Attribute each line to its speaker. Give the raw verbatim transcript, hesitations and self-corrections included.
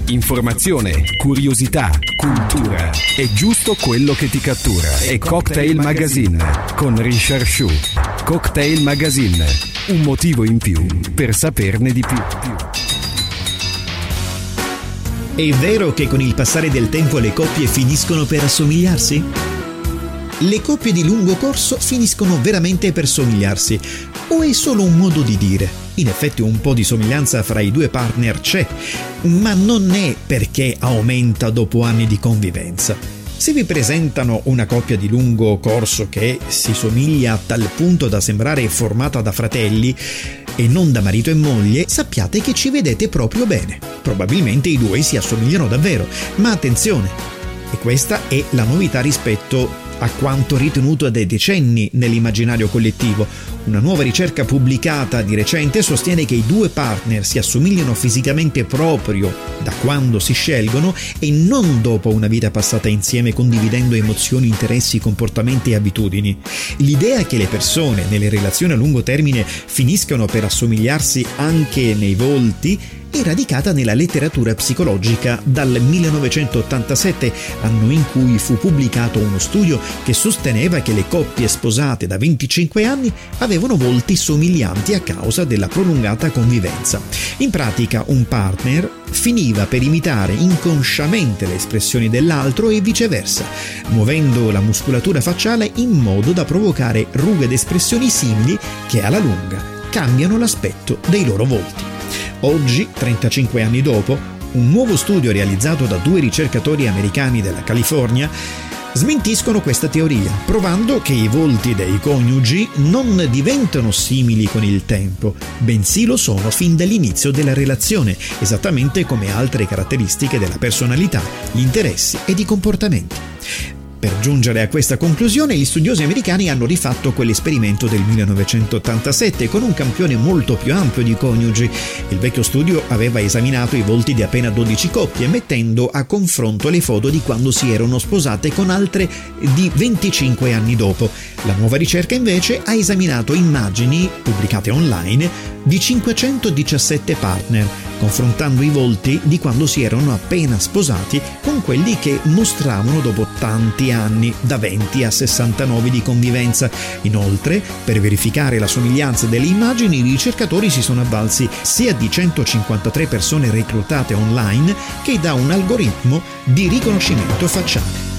Speaker 1: Informazione, curiosità, cultura. È giusto quello che ti cattura. È Cocktail Magazine con Richard Shu. Cocktail Magazine. Un motivo in più per saperne di più.
Speaker 2: È vero che con il passare del tempo le coppie finiscono per assomigliarsi? Le coppie di lungo corso finiscono veramente per somigliarsi, o è solo un modo di dire? In effetti un po' di somiglianza fra i due partner c'è, ma non è perché aumenta dopo anni di convivenza. Se vi presentano una coppia di lungo corso che si somiglia a tal punto da sembrare formata da fratelli e non da marito e moglie, sappiate che ci vedete proprio bene. Probabilmente i due si assomigliano davvero, ma attenzione, e questa è la novità rispetto a quanto ritenuto da decenni nell'immaginario collettivo. Una nuova ricerca pubblicata di recente sostiene che i due partner si assomigliano fisicamente proprio da quando si scelgono e non dopo una vita passata insieme condividendo emozioni, interessi, comportamenti e abitudini. L'idea che le persone nelle relazioni a lungo termine finiscano per assomigliarsi anche nei volti è radicata nella letteratura psicologica dal millenovecentottantasette, anno in cui fu pubblicato uno studio che sosteneva che le coppie sposate da venticinque anni avevano volti somiglianti a causa della prolungata convivenza. In pratica, un partner finiva per imitare inconsciamente le espressioni dell'altro e viceversa, muovendo la muscolatura facciale in modo da provocare rughe ed espressioni simili che alla lunga cambiano l'aspetto dei loro volti. Oggi, trentacinque anni dopo, un nuovo studio realizzato da due ricercatori americani della California smentiscono questa teoria, provando che i volti dei coniugi non diventano simili con il tempo, bensì lo sono fin dall'inizio della relazione, esattamente come altre caratteristiche della personalità, gli interessi ed i comportamenti. Per giungere a questa conclusione, gli studiosi americani hanno rifatto quell'esperimento del millenovecentottantasette con un campione molto più ampio di coniugi. Il vecchio studio aveva esaminato i volti di appena dodici coppie, mettendo a confronto le foto di quando si erano sposate con altre di venticinque anni dopo. La nuova ricerca invece ha esaminato immagini pubblicate online di cinquecentodiciassette partner, confrontando i volti di quando si erano appena sposati con quelli che mostravano dopo tanti anni, da venti a sessantanove di convivenza. Inoltre, per verificare la somiglianza delle immagini, i ricercatori si sono avvalsi sia di centocinquantatré persone reclutate online che da un algoritmo di riconoscimento facciale.